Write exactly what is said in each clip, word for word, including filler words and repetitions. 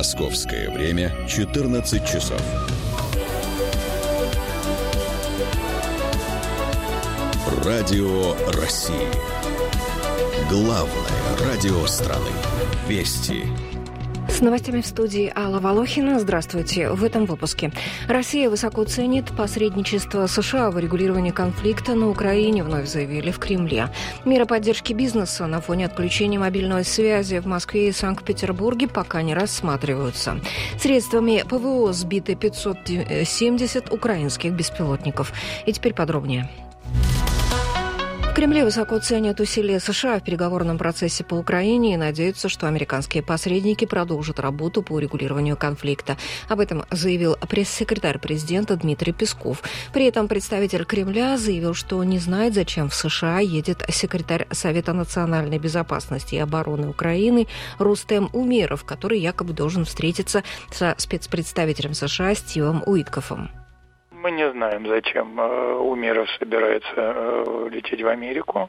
Московское время четырнадцать часов. Радио России. Главное радио страны. Вести. С новостями в студии Алла Волохина. Здравствуйте. В этом выпуске. Россия высоко ценит посредничество США в регулировании конфликта на Украине, вновь заявили в Кремле. Меры поддержки бизнеса на фоне отключения мобильной связи в Москве и Санкт-Петербурге пока не рассматриваются. Средствами ПВО сбиты пятьсот семьдесят украинских беспилотников. И теперь подробнее. В Кремле высоко ценят усилия США в переговорном процессе по Украине и надеются, что американские посредники продолжат работу по урегулированию конфликта. Об этом заявил пресс-секретарь президента Дмитрий Песков. При этом представитель Кремля заявил, что не знает, зачем в США едет секретарь Совета национальной безопасности и обороны Украины Рустем Умеров, который якобы должен встретиться со спецпредставителем США Стивом Уиткофом. Мы не знаем, зачем Умеров собирается лететь в Америку.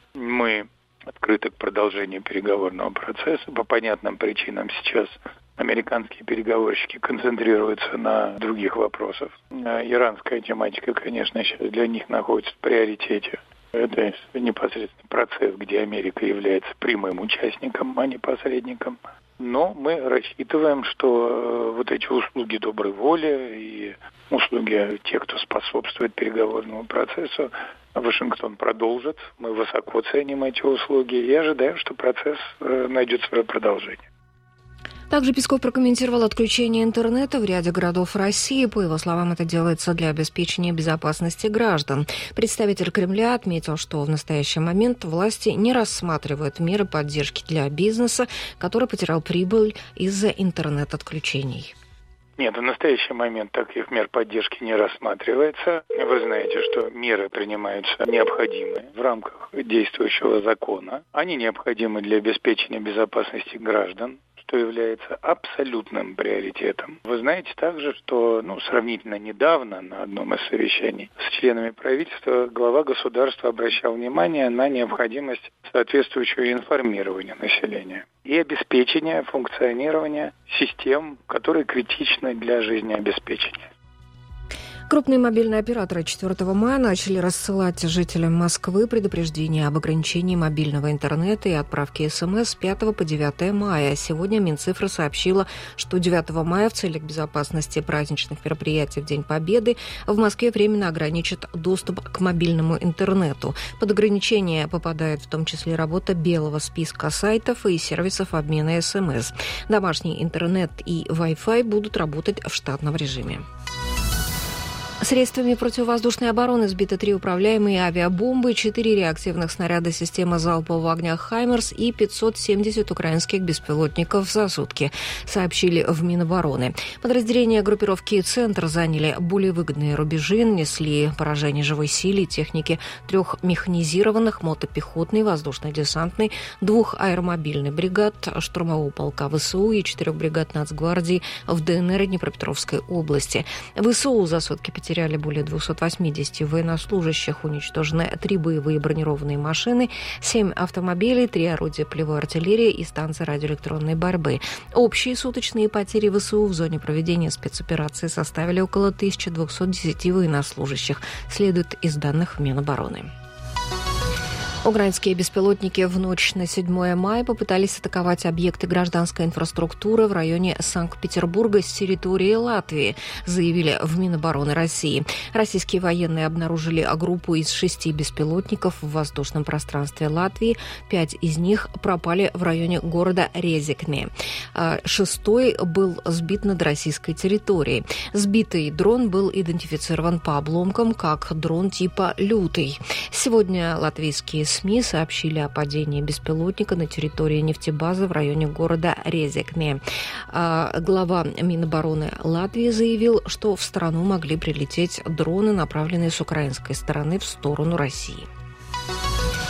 Мы открыты к продолжению переговорного процесса. По понятным причинам сейчас американские переговорщики концентрируются на других вопросах. Иранская тематика, конечно, сейчас для них находится в приоритете. Это непосредственно процесс, где Америка является прямым участником, а не посредником. Но мы рассчитываем, что вот эти услуги доброй воли и услуги тех, кто способствует переговорному процессу, Вашингтон продолжит. Мы высоко ценим эти услуги и ожидаем, что процесс найдет свое продолжение. Также Песков прокомментировал отключение интернета в ряде городов России. По его словам, это делается для обеспечения безопасности граждан. Представитель Кремля отметил, что в настоящий момент власти не рассматривают меры поддержки для бизнеса, который потерял прибыль из-за интернет-отключений. Нет, в настоящий момент таких мер поддержки не рассматривается. Вы знаете, что меры принимаются необходимые в рамках действующего закона. Они необходимы для обеспечения безопасности граждан, что является абсолютным приоритетом. Вы знаете также, что ну, сравнительно недавно на одном из совещаний с членами правительства глава государства обращал внимание на необходимость соответствующего информирования населения и обеспечения функционирования систем, которые критичны для жизнеобеспечения. Крупные мобильные операторы четвёртого мая начали рассылать жителям Москвы предупреждения об ограничении мобильного интернета и отправке СМС с пятого по девятое мая. Сегодня Минцифра сообщила, что девятого мая в целях безопасности праздничных мероприятий в День Победы в Москве временно ограничат доступ к мобильному интернету. Под ограничение попадает в том числе работа белого списка сайтов и сервисов обмена СМС. Домашний интернет и Wi-Fi будут работать в штатном режиме. Средствами противовоздушной обороны сбиты три управляемые авиабомбы, четыре реактивных снаряда системы залпового огня «Хаймерс» и пятьсот семьдесят украинских беспилотников за сутки, сообщили в Минобороны. Подразделения группировки «Центр» заняли более выгодные рубежи, нанесли поражение живой силе и технике трех механизированных мотопехотной, воздушно-десантной, двух аэромобильных бригад, штурмового полка ВСУ и четырех бригад Нацгвардии в ДНР и Днепропетровской области. ВСУ за сутки потеряли более двести восемьдесят военнослужащих, уничтожены три боевые бронированные машины, семь автомобилей, три орудия полевой артиллерии и станция радиоэлектронной борьбы. Общие суточные потери ВСУ в зоне проведения спецоперации составили около тысяча двести десять военнослужащих, следует из данных Минобороны. Украинские беспилотники в ночь на седьмое мая попытались атаковать объекты гражданской инфраструктуры в районе Санкт-Петербурга с территории Латвии, заявили в Минобороны России. Российские военные обнаружили группу из шести беспилотников в воздушном пространстве Латвии. Пять из них пропали в районе города Резекне. Шестой был сбит над российской территорией. Сбитый дрон был идентифицирован по обломкам как дрон типа «Лютый». Сегодня латвийские СМИ сообщили о падении беспилотника на территории нефтебазы в районе города Резекне. Глава Минобороны Латвии заявил, что в страну могли прилететь дроны, направленные с украинской стороны в сторону России.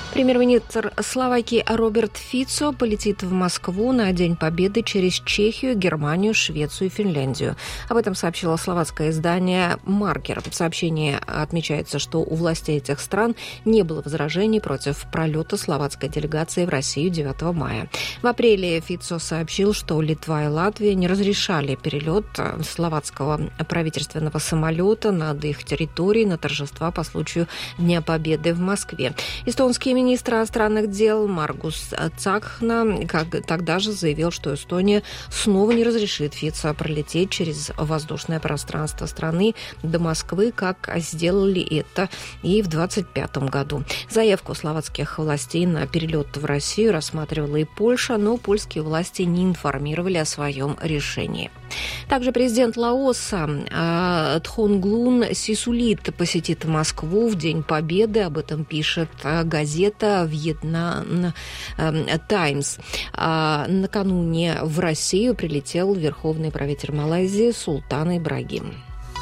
Премьер-министр Словакии Роберт Фицо полетит в Москву на День Победы через Чехию, Германию, Швецию и Финляндию. Об этом сообщило словацкое издание «Маркер». В сообщении отмечается, что у властей этих стран не было возражений против пролета словацкой делегации в Россию девятого мая. В апреле Фицо сообщил, что Литва и Латвия не разрешали перелет словацкого правительственного самолета над их территорией на торжества по случаю Дня Победы в Москве. Эстонский министр иностранных дел Маргус Цакхна как, тогда же заявил, что Эстония снова не разрешит Фицо пролететь через воздушное пространство страны до Москвы, как сделали это и в двадцать пятом году. Заявку словацких властей на перелет в Россию рассматривала и Польша, но польские власти не информировали о своем решении. Также президент Лаоса э, Тхонглун Сисулит посетит Москву в День Победы. Об этом пишет э, газета «Вьетнам э, Таймс». Э, накануне в Россию прилетел верховный правитель Малайзии Султан Ибрагим.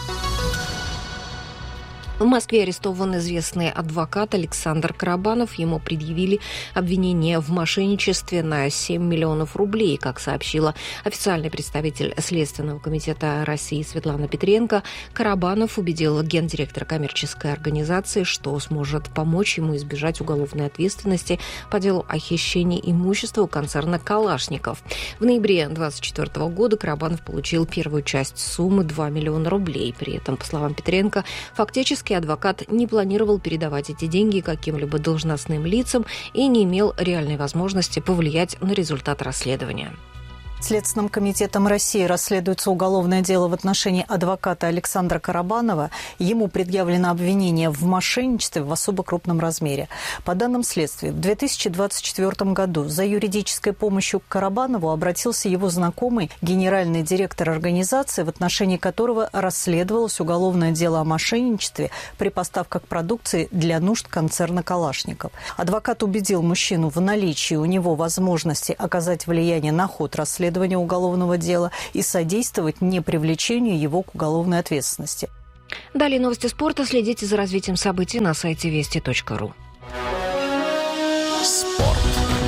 В Москве арестован известный адвокат Александр Карабанов. Ему предъявили обвинение в мошенничестве на семь миллионов рублей. Как сообщила официальный представитель Следственного комитета России Светлана Петренко, Карабанов убедил гендиректора коммерческой организации, что сможет помочь ему избежать уголовной ответственности по делу о хищении имущества у концерна «Калашников». В ноябре две тысячи двадцать четвёртого года Карабанов получил первую часть суммы два миллиона рублей. При этом, по словам Петренко, фактически адвокат не планировал передавать эти деньги каким-либо должностным лицам и не имел реальной возможности повлиять на результат расследования. Следственным комитетом России расследуется уголовное дело в отношении адвоката Александра Карабанова. Ему предъявлено обвинение в мошенничестве в особо крупном размере. По данным следствия, в две тысячи двадцать четвёртом году за юридической помощью к Карабанову обратился его знакомый, генеральный директор организации, в отношении которого расследовалось уголовное дело о мошенничестве при поставках продукции для нужд концерна «Калашников». Адвокат убедил мужчину в наличии у него возможности оказать влияние на ход расследования уголовного дела и содействовать непривлечению его к уголовной ответственности. Далее новости спорта. Следите за развитием событий на сайте вести точка ру. Спорт.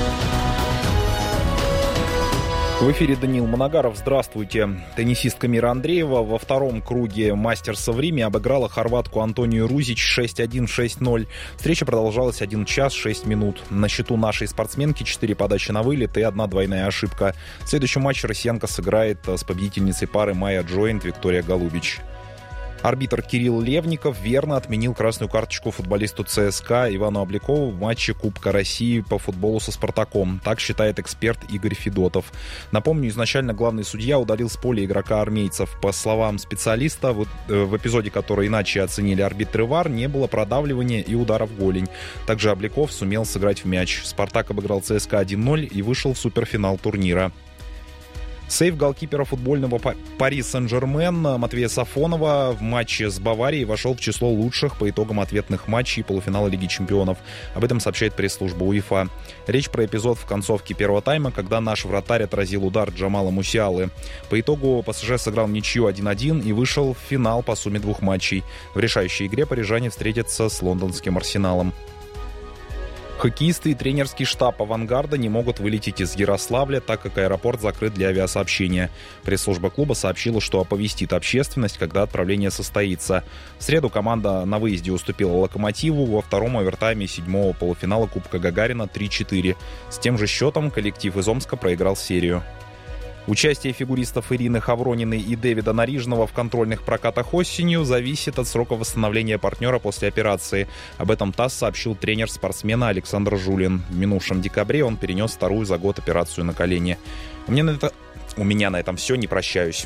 В эфире Даниил Моногаров. Здравствуйте. Теннисистка Мира Андреева во втором круге мастерса в Риме обыграла хорватку Антонию Рузич шесть один шесть ноль. Встреча продолжалась один час шесть минут. На счету нашей спортсменки четыре подачи на вылет и одна двойная ошибка. В следующем матче россиянка сыграет с победительницей пары Майя Джойнт Виктория Голубич. Арбитр Кирилл Левников верно отменил красную карточку футболисту ЦСКА Ивану Облякову в матче Кубка России по футболу со «Спартаком». Так считает эксперт Игорь Федотов. Напомню, изначально главный судья удалил с поля игрока армейцев. По словам специалиста, в, в эпизоде, который иначе оценили арбитры ВАР, не было продавливания и удара в голень. Также Обляков сумел сыграть в мяч. «Спартак» обыграл ЦСКА один ноль и вышел в суперфинал турнира. Сейв голкипера футбольного Пари Сен-Жермен Матвея Сафонова в матче с Баварией вошел в число лучших по итогам ответных матчей полуфинала Лиги Чемпионов. Об этом сообщает пресс-служба УЕФА. Речь про эпизод в концовке первого тайма, когда наш вратарь отразил удар Джамала Мусиалы. По итогу ПСЖ сыграл ничью один один и вышел в финал по сумме двух матчей. В решающей игре парижане встретятся с лондонским «Арсеналом». Хоккеисты и тренерский штаб «Авангарда» не могут вылететь из Ярославля, так как аэропорт закрыт для авиасообщения. Пресс-служба клуба сообщила, что оповестит общественность, когда отправление состоится. В среду команда на выезде уступила «Локомотиву» во втором овертайме седьмого полуфинала Кубка Гагарина три четыре. С тем же счетом коллектив из Омска проиграл серию. Участие фигуристов Ирины Хаврониной и Дэвида Нарижного в контрольных прокатах осенью зависит от срока восстановления партнера после операции. Об этом ТАСС сообщил тренер спортсмена Александр Жулин. В минувшем декабре он перенес вторую за год операцию на колени. У меня на, это... У меня на этом все, не прощаюсь.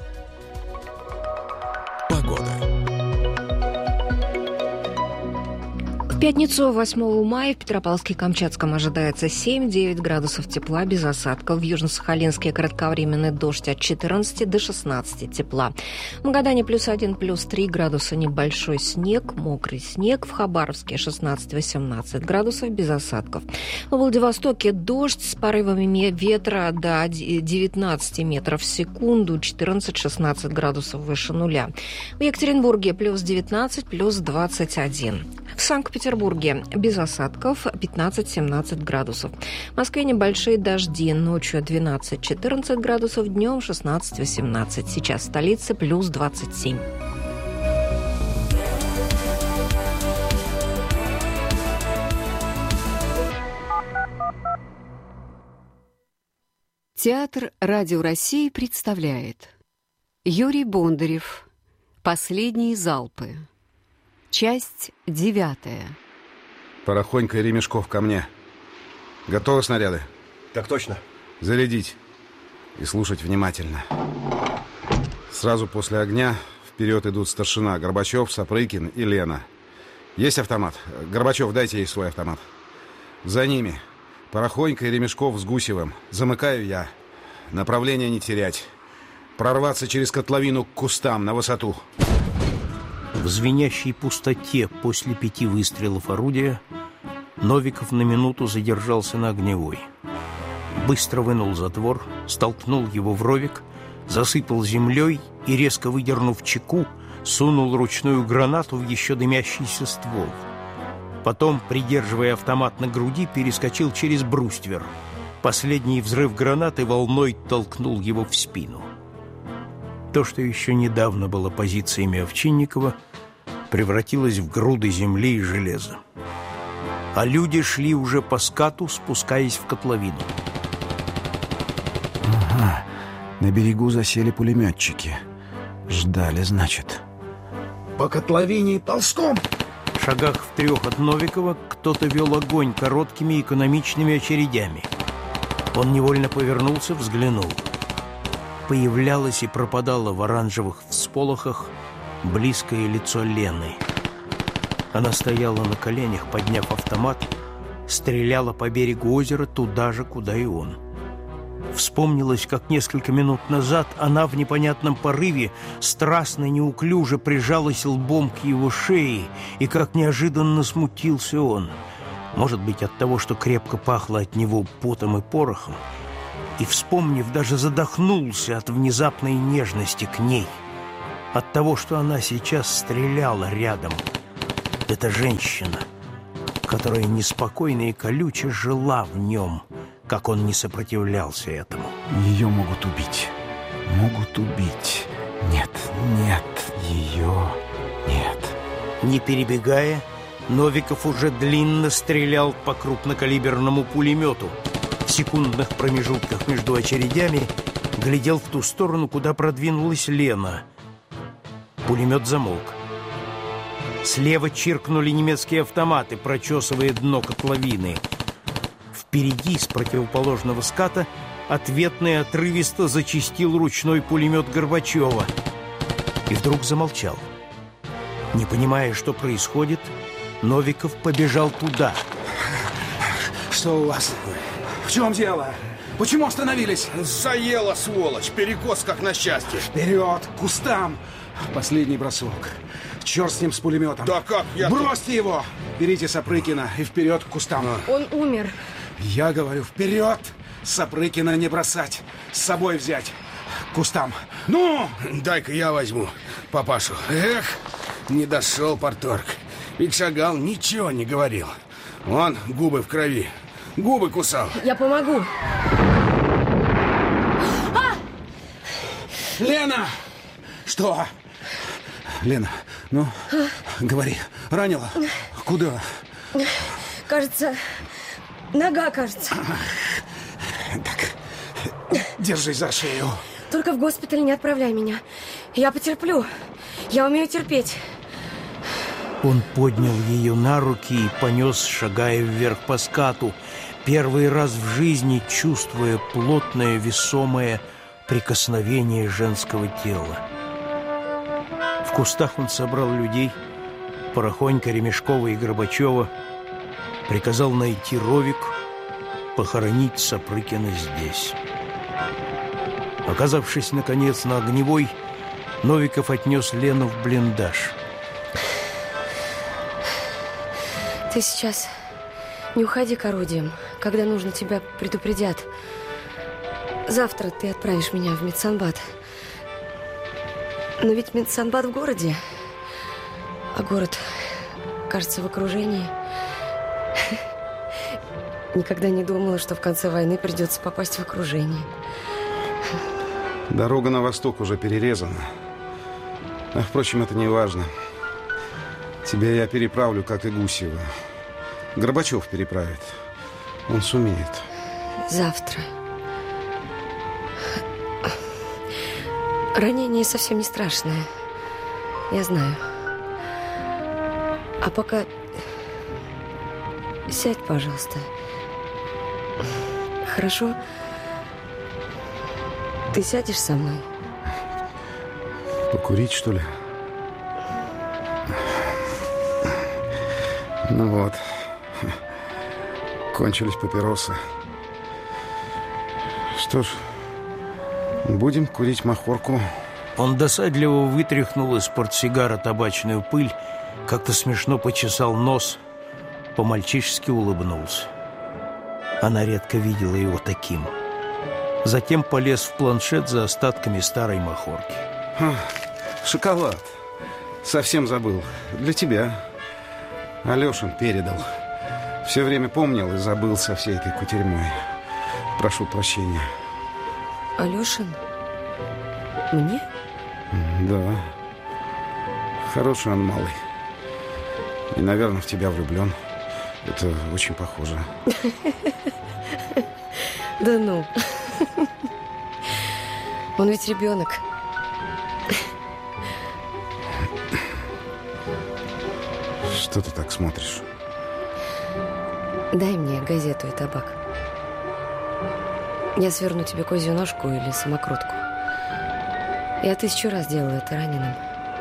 Погода. В пятницу, восьмого мая, в Петропавловске-Камчатском ожидается семь-девять градусов тепла без осадков. В Южно-Сахалинске кратковременный дождь от четырнадцати до шестнадцати тепла. В Магадане плюс один, плюс три градуса небольшой снег, мокрый снег. В Хабаровске шестнадцать-восемнадцать градусов без осадков. В Владивостоке дождь с порывами ветра до девятнадцати метров в секунду, четырнадцать-шестнадцать градусов выше нуля. В Екатеринбурге плюс девятнадцать, плюс двадцать один. В Санкт-Петербурге Петербурге без осадков пятнадцать-семнадцать градусов. В Москве небольшие дожди. Ночью двенадцать-четырнадцать градусов, днем шестнадцать-восемнадцать. Сейчас в столице плюс двадцать семь. Театр Радио России представляет Юрий Бондарев. Последние залпы. Часть девятая. Порохонька и Ремешков ко мне. Готовы снаряды? Так точно. Зарядить и слушать внимательно. Сразу после огня вперед идут старшина Горбачев, Сапрыкин и Лена. Есть автомат? Горбачев, дайте ей свой автомат. За ними Порохонька и Ремешков с Гусевым. Замыкаю я. Направление не терять. Прорваться через котловину к кустам на высоту. В звенящей пустоте после пяти выстрелов орудия Новиков на минуту задержался на огневой. Быстро вынул затвор, столкнул его в ровик, засыпал землей и, резко выдернув чеку, сунул ручную гранату в еще дымящийся ствол. Потом, придерживая автомат на груди, перескочил через бруствер. Последний взрыв гранаты волной толкнул его в спину. То, что еще недавно было позициями Овчинникова, превратилось в груды земли и железа. А люди шли уже по скату, спускаясь в котловину. Ага, на берегу засели пулеметчики. Ждали, значит. По котловине ползком. В шагах в трех от Новикова кто-то вел огонь короткими экономичными очередями. Он невольно повернулся, взглянул. Появлялось и пропадало в оранжевых всполохах близкое лицо Лены. Она стояла на коленях, подняв автомат, стреляла по берегу озера туда же, куда и он. Вспомнилось, как несколько минут назад она в непонятном порыве страстно и неуклюже прижалась лбом к его шее, и как неожиданно смутился он. Может быть, от того, что крепко пахло от него потом и порохом, и, вспомнив, даже задохнулся от внезапной нежности к ней, от того, что она сейчас стреляла рядом. Эта женщина, которая неспокойно и колюче жила в нем, как он не сопротивлялся этому. Ее могут убить. Могут убить. Нет, нет, ее нет. Не перебегая, Новиков уже длинно стрелял по крупнокалиберному пулемету. В секундных промежутках между очередями глядел в ту сторону, куда продвинулась Лена. Пулемет замолк. Слева чиркнули немецкие автоматы, прочесывая дно котловины. Впереди, с противоположного ската, ответно и отрывисто зачастил ручной пулемет Горбачева. И вдруг замолчал. Не понимая, что происходит, Новиков побежал туда. Что у вас? В чем дело? Почему остановились? Заела, сволочь, перекос как на счастье. Вперед, к кустам! Последний бросок. Черт с ним, с пулеметом. Да как я... Бросьте его! Берите Сапрыкина и вперед к кустам. А. Он умер. Я говорю, вперед! Сапрыкина не бросать, с собой взять. К кустам. Ну! Дай-ка я возьму папашу. Эх, не дошел порторг. Ведь шагал, ничего не говорил. Он губы в крови. Губы кусал. Я помогу. А! Лена! Что? Лена, ну, а? Говори. Ранила? Куда? Кажется, нога, кажется. Так, держись за шею. Только в госпиталь не отправляй меня. Я потерплю. Я умею терпеть. Он поднял ее на руки и понес, шагая вверх по скату, первый раз в жизни чувствуя плотное, весомое прикосновение женского тела. В кустах он собрал людей, Порохонька, Ремешкова и Горбачева, приказал найти ровик, похоронить Сапрыкина здесь. Оказавшись, наконец, на огневой, Новиков отнес Лену в блиндаж. Ты сейчас не уходи к орудиям. Когда нужно, тебя предупредят. Завтра ты отправишь меня в медсанбат. Но ведь медсанбат в городе. А город, кажется, в окружении. Никогда не думала, что в конце войны придется попасть в окружение. Дорога на восток уже перерезана. А, впрочем, это не важно. Тебя я переправлю, как и Гусева. Горбачев переправит. Он сумеет. Завтра. Ранение совсем не страшное. Я знаю. А пока... Сядь, пожалуйста. Хорошо? Ты сядешь со мной? Покурить, что ли? Ну вот. Кончились папиросы. Что ж, будем курить махорку. Он досадливо вытряхнул из портсигара табачную пыль, как-то смешно почесал нос, по-мальчишески улыбнулся. Она редко видела его таким. Затем полез в планшет за остатками старой махорки. А, шоколад. Совсем забыл. Для тебя. Алешин передал. Все время помнил и забыл со всей этой кутерьмой. Прошу прощения. Алешин? Мне? Да. Хороший он малый. И, наверное, в тебя влюблен. Это очень похоже. Да ну. Он ведь ребенок. Что ты так смотришь? Дай мне газету и табак. Я сверну тебе козью ножку или самокрутку. Я тысячу раз делала это раненым.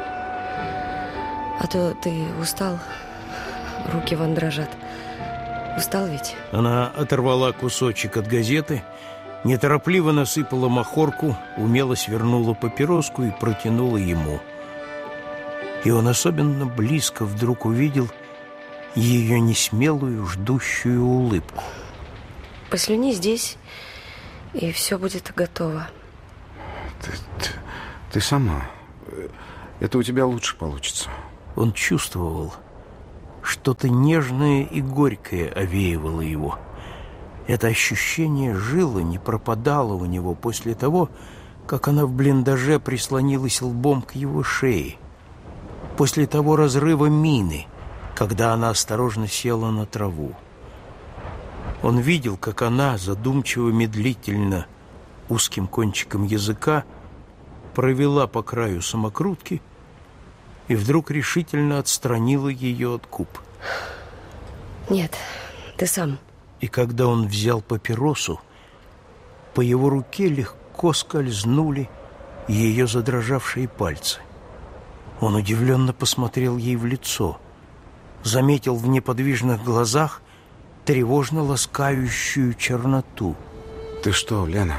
А то ты устал, руки вон дрожат. Устал ведь? Она оторвала кусочек от газеты, неторопливо насыпала махорку, умело свернула папироску и протянула ему. И он особенно близко вдруг увидел ее несмелую, ждущую улыбку. Послюни здесь, и все будет готово. Ты, ты, ты сама. Это у тебя лучше получится. Он чувствовал, что-то нежное и горькое овеивало его. Это ощущение жило, не пропадало у него после того, как она в блиндаже прислонилась лбом к его шее. После того разрыва мины, когда она осторожно села на траву. Он видел, как она, задумчиво-медлительно, узким кончиком языка, провела по краю самокрутки и вдруг решительно отстранила ее от губ. Нет, ты сам. И когда он взял папиросу, по его руке легко скользнули ее задрожавшие пальцы. Он удивленно посмотрел ей в лицо, заметил в неподвижных глазах тревожно ласкающую черноту. Ты что, Лена?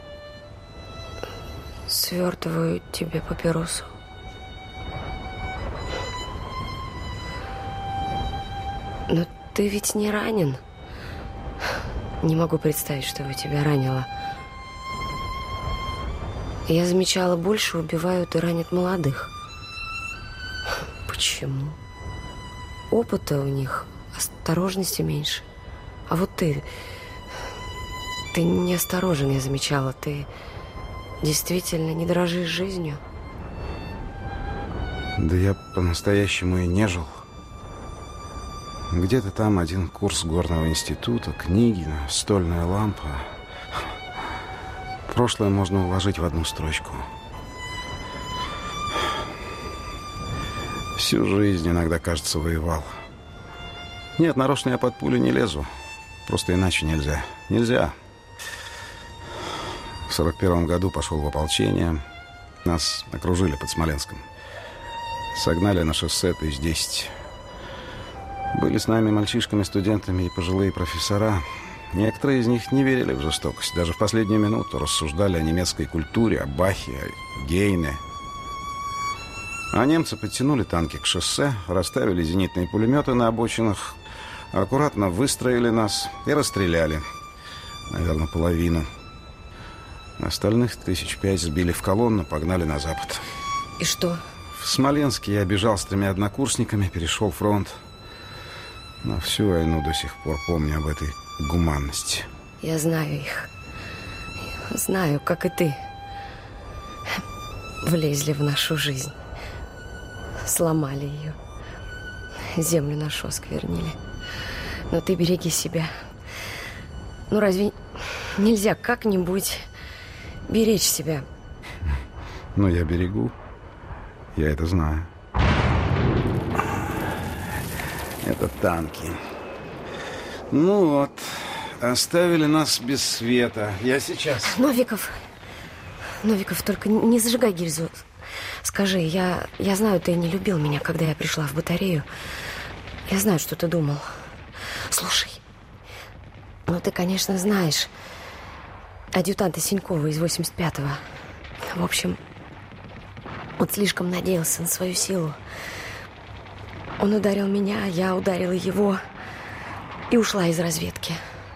Свертываю тебе папиросу. Но ты ведь не ранен. Не могу представить, чтобы тебя ранило. Я замечала, больше убивают и ранят молодых. Почему? Опыта у них, осторожности меньше. А вот ты... Ты неосторожен, я замечала. Ты действительно не дорожишь жизнью. Да я по-настоящему и не жил. Где-то там один курс горного института, книги, стольная лампа. Прошлое можно уложить в одну строчку. Всю жизнь иногда, кажется, воевал. Нет, нарочно я под пулю не лезу. Просто иначе нельзя. Нельзя. В сорок первом году пошел в ополчение. Нас окружили под Смоленском. Согнали на шоссе тысяч десять. Были с нами мальчишками, студентами и пожилые профессора. Некоторые из них не верили в жестокость. Даже в последнюю минуту рассуждали о немецкой культуре, о Бахе, о Гейне. А немцы подтянули танки к шоссе, расставили зенитные пулеметы на обочинах, аккуратно выстроили нас и расстреляли. Наверное, половину. Остальных тысяч пять сбили в колонну, погнали на запад. И что? В Смоленске я бежал с тремя однокурсниками, перешел фронт. На всю войну до сих пор помню об этой гуманность. Я знаю их. Знаю, как и ты. Влезли в нашу жизнь. Сломали ее. Землю нашу осквернили. Но ты береги себя. Ну разве нельзя как-нибудь беречь себя? Ну, я берегу. Я это знаю. Это танки. Ну вот, оставили нас без света. Я сейчас... Новиков, Новиков, только не зажигай гильзу. Скажи, я, я знаю, ты не любил меня, когда я пришла в батарею. Я знаю, что ты думал. Слушай, ну ты, конечно, знаешь адъютанта Синькова из восемьдесят пятого. В общем, он слишком надеялся на свою силу. Он ударил меня, я ударила его и ушла из разведки.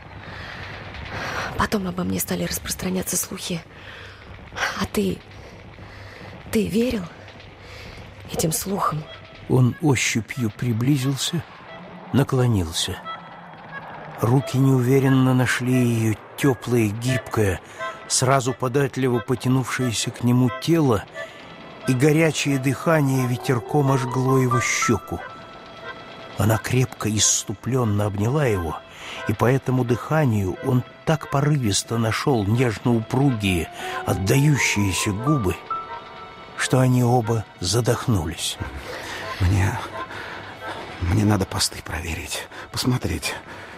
Потом обо мне стали распространяться слухи. А ты... Ты верил этим слухам? Он ощупью приблизился, наклонился. Руки неуверенно нашли ее теплое, гибкое, сразу податливо потянувшееся к нему тело, и горячее дыхание ветерком ожгло его щеку. Она крепко и исступленно обняла его, и по этому дыханию он так порывисто нашел нежно-упругие, отдающиеся губы, что они оба задохнулись. Мне... Мне надо посты проверить, посмотреть.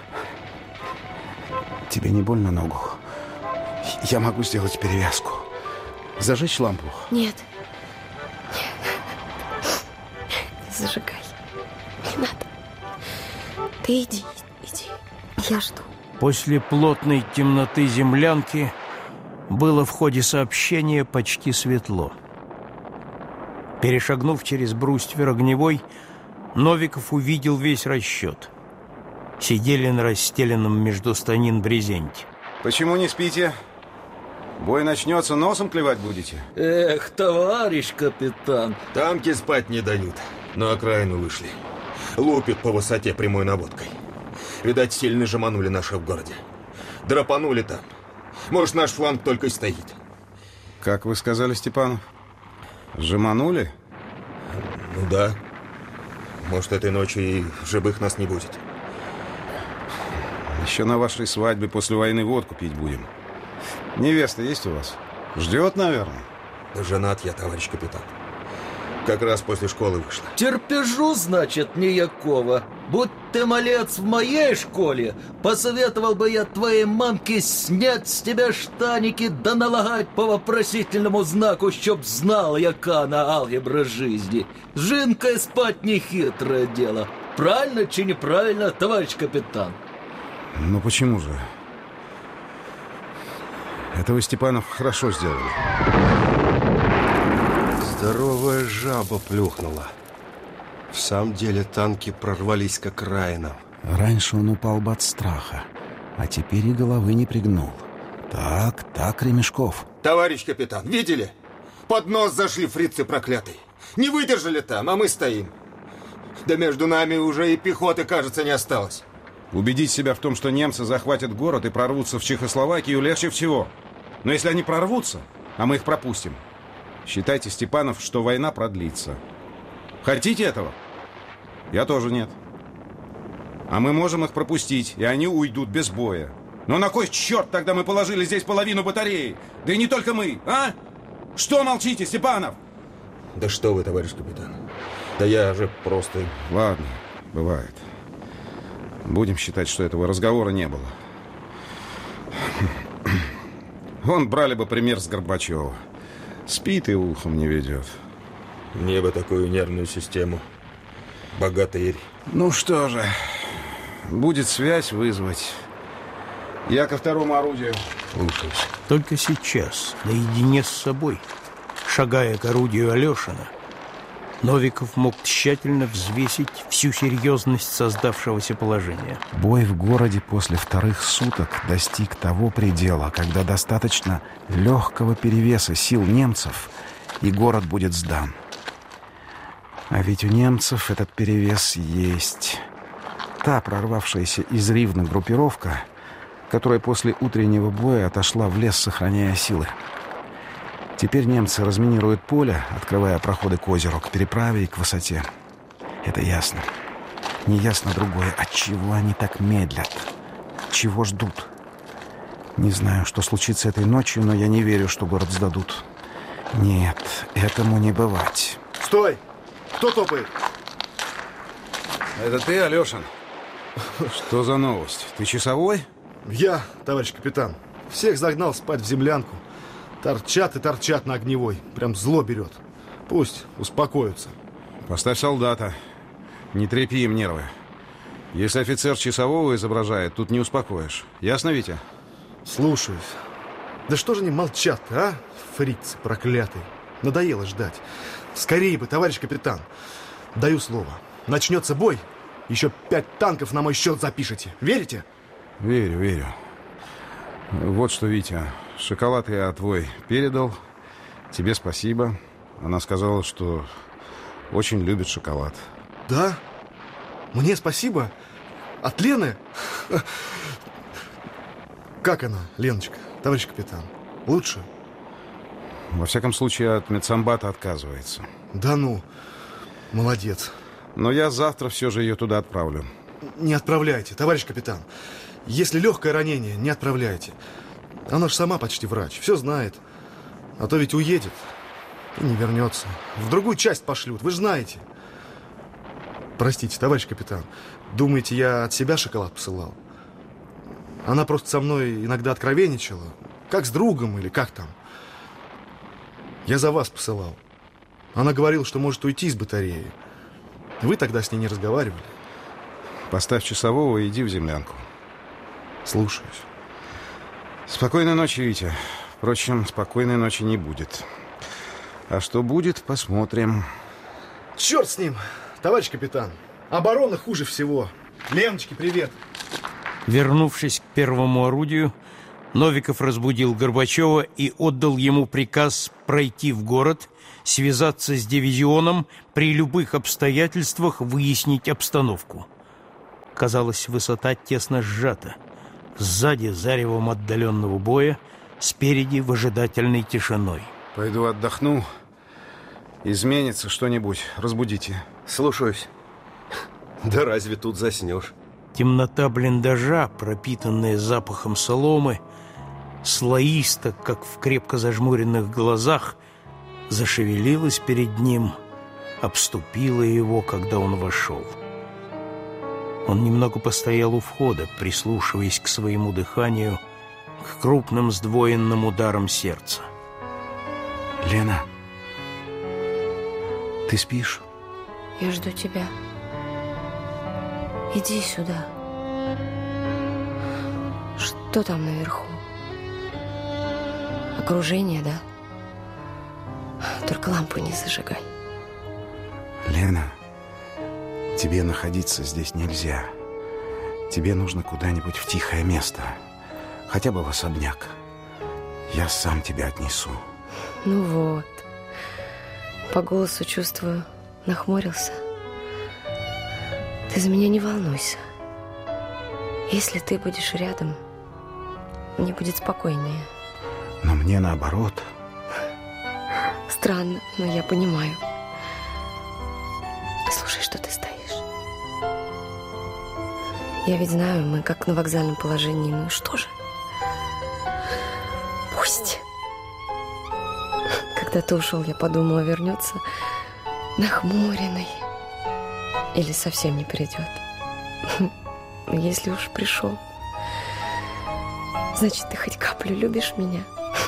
Тебе не больно ногу? Я могу сделать перевязку. Зажечь лампу? Нет. Не зажигай. Не надо. Ты иди, иди. Я жду. После плотной темноты землянки было в ходе сообщения почти светло. Перешагнув через бруствер огневой, Новиков увидел весь расчет. Сидели на расстеленном между станин брезенте. Почему не спите? Бой начнется, носом клевать будете? Эх, товарищ капитан. Танки спать не дают. На окраину вышли. Лупят по высоте прямой наводкой. Видать, сильно жеманули наши в городе. Драпанули там. Может, наш фланг только и стоит. Как вы сказали, Степанов? Жеманули? Ну да. Может, этой ночью и живых нас не будет. Еще на вашей свадьбе после войны водку пить будем. Невеста есть у вас? Ждет, наверное? Женат я, товарищ капитан. Как раз после школы вышла. Терпежу, значит, Ниякова. Будь ты малец в моей школе, посоветовал бы я твоей мамке снять с тебя штаники да налагать по вопросительному знаку, чтоб знал, яка на алгебра жизни. С жінкою спать не хитрое дело. Правильно чи неправильно, товарищ капитан? Ну почему же? Это вы, Степанов, хорошо сделали. Здоровая жаба плюхнула. В самом деле танки прорвались к окраинам. Раньше он упал бы от страха, а теперь и головы не пригнул. Так, так, Ремешков. Товарищ капитан, видели? Под нос зашли фрицы проклятые. Не выдержали там, а мы стоим. Да между нами уже и пехоты, кажется, не осталось. Убедить себя в том, что немцы захватят город и прорвутся в Чехословакию, легче всего. Но если они прорвутся, а мы их пропустим, считайте, Степанов, что война продлится. Хотите этого? Я тоже нет. А мы можем их пропустить, и они уйдут без боя. Но на кой черт тогда мы положили здесь половину батареи? Да и не только мы, а? Что молчите, Степанов? Да что вы, товарищ капитан. Да я же просто... Ладно, бывает. Будем считать, что этого разговора не было. Вон брали бы пример с Горбачева. Спит и ухом не ведет. Мне бы такую нервную систему. Богатырь. Ну что же, будет связь вызвать. Я ко второму орудию. Слушаюсь. Только сейчас, наедине с собой, шагая к орудию Алешина, Новиков мог тщательно взвесить всю серьезность создавшегося положения. Бой в городе после вторых суток достиг того предела, когда достаточно легкого перевеса сил немцев, и город будет сдан. А ведь у немцев этот перевес есть. Та прорвавшаяся из Ривны группировка которая после утреннего боя отошла в лес, сохраняя силы. Теперь немцы разминируют поле, открывая проходы к озеру, к переправе и к высоте. Это ясно. Неясно другое. Отчего они так медлят? Чего ждут? Не знаю, что случится этой ночью, но я не верю, что город сдадут. Нет, этому не бывать. Стой! Кто топает? Это ты, Алешин? Что за новость? Ты часовой? Я, товарищ капитан. Всех загнал спать в землянку. Торчат и торчат на огневой. Прям зло берет. Пусть успокоятся. Поставь солдата. Не трепи им нервы. Если офицер часового изображает, тут не успокоишь. Ясно, Витя? Слушаюсь. Да что же они молчат-то, а? Фрицы проклятые. Надоело ждать. Скорее бы, товарищ капитан. Даю слово. Начнется бой, еще пять танков на мой счет запишите. Верите? Верю, верю. Вот что, Витя, шоколад я твой передал. Тебе спасибо. Она сказала, что очень любит шоколад. Да? Мне спасибо? От Лены? Как она, Леночка, товарищ капитан? Лучше? Во всяком случае, от медсамбата отказывается. Да ну, молодец. Но я завтра все же ее туда отправлю. Не отправляйте, товарищ капитан. Если легкое ранение, не отправляйте. Она же сама почти врач, все знает. А то ведь уедет и не вернется. В другую часть пошлют, вы же знаете. Простите, товарищ капитан. Думаете, я от себя шоколад посылал? Она просто со мной иногда откровенничала. Как с другом или как там. Я за вас посылал. Она говорила, что может уйти из батареи. Вы тогда с ней не разговаривали. Поставь часового и иди в землянку. Слушаюсь. Спокойной ночи, Витя. Впрочем, спокойной ночи не будет. А что будет, посмотрим. Черт с ним, товарищ капитан. Оборона хуже всего. Леночке, привет. Вернувшись к первому орудию, Новиков разбудил Горбачева и отдал ему приказ пройти в город, связаться с дивизионом, при любых обстоятельствах выяснить обстановку. Казалось, высота тесно сжата. Сзади заревом отдаленного боя, спереди выжидательной тишиной. Пойду отдохну. Изменится что-нибудь, разбудите. Слушаюсь. Да разве тут заснешь? Темнота блиндажа, пропитанная запахом соломы, слоисто, как в крепко зажмуренных глазах, зашевелилась перед ним, обступила его, когда он вошел. Он немного постоял у входа, прислушиваясь к своему дыханию, к крупным сдвоенным ударам сердца. Лена, ты спишь? Я жду тебя. Иди сюда. Что там наверху? Окружение, да? Только лампу не зажигай. Лена, тебе находиться здесь нельзя. Тебе нужно куда-нибудь в тихое место. Хотя бы в особняк. Я сам тебя отнесу. Ну вот. По голосу чувствую, нахмурился. Ты за меня не волнуйся. Если ты будешь рядом, мне будет спокойнее. Но мне наоборот. Странно, но я понимаю. Слушай, что ты стоишь? Я ведь знаю, мы как на вокзальном положении. Ну что же? Пусть. Когда ты ушел, я подумала, вернется нахмуренный. Или совсем не придет. Но если уж пришел, значит, ты хоть каплю любишь меня.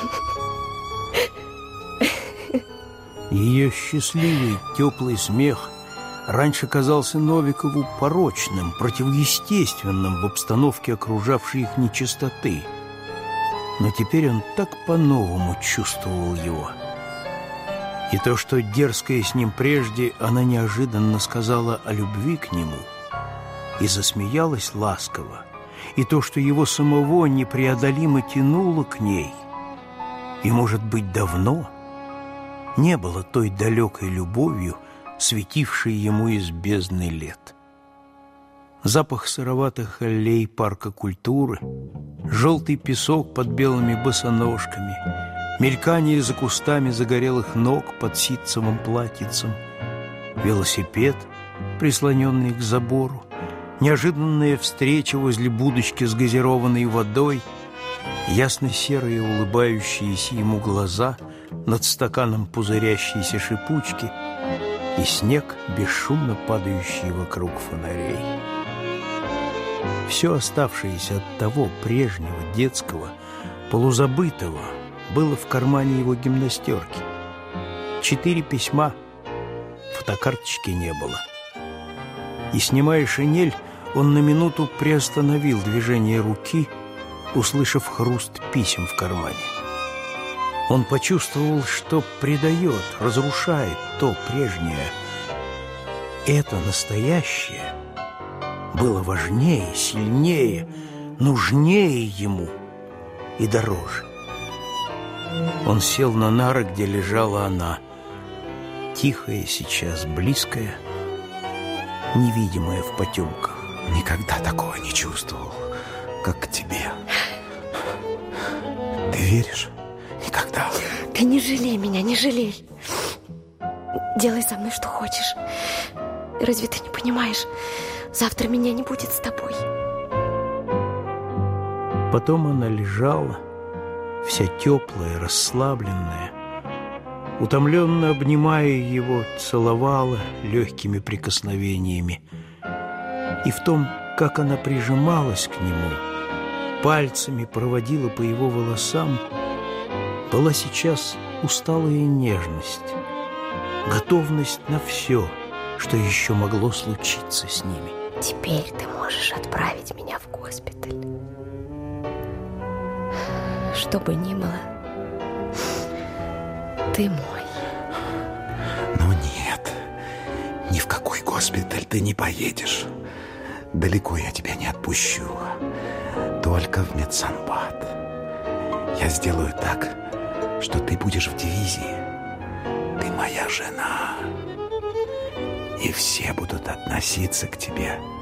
Ее счастливый, теплый смех раньше казался Новикову порочным, противоестественным в обстановке окружавшей их нечистоты. Но теперь он так по-новому чувствовал его. И то, что дерзкая с ним прежде, она неожиданно сказала о любви к нему и засмеялась ласково, и то, что его самого непреодолимо тянуло к ней, и, может быть, давно не было той далекой любовью, светившей ему из бездны лет. Запах сыроватых аллей парка культуры, желтый песок под белыми босоножками, мелькание за кустами загорелых ног под ситцевым платьицем, велосипед, прислоненный к забору, неожиданная встреча возле будочки с газированной водой, ясно-серые улыбающиеся ему глаза, над стаканом пузырящиеся шипучки и снег, бесшумно падающий вокруг фонарей. Все оставшееся от того прежнего, детского, полузабытого было в кармане его гимнастерки. Четыре письма, фотокарточки не было. И, снимая шинель, он на минуту приостановил движение руки, услышав хруст писем в кармане. Он почувствовал, что предает, разрушает то прежнее. Это настоящее было важнее, сильнее, нужнее ему и дороже. Он сел на нары, где лежала она, тихая сейчас, близкая, невидимая в потемках. Никогда такого не чувствовал, как к тебе. Ты веришь? Никогда. Ты не жалей меня, не жалей. Делай со мной, что хочешь. Разве ты не понимаешь? Завтра меня не будет с тобой. Потом она лежала, вся теплая, расслабленная, утомленно обнимая его, целовала легкими прикосновениями. И в том, как она прижималась к нему, пальцами проводила по его волосам, была сейчас усталая нежность, готовность на все, что еще могло случиться с ними. Теперь ты можешь отправить меня в госпиталь. Что бы ни было, ты мой. Ну нет, ни в какой госпиталь ты не поедешь. Далеко я тебя не отпущу. Только в медсанбат. Я сделаю так, что ты будешь в дивизии. Ты моя жена. И все будут относиться к тебе